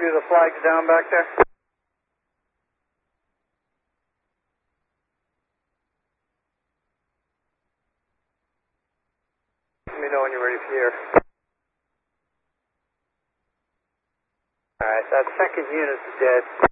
copy of the flags down back there? Let me know when you're ready for here. Alright, that second unit's dead.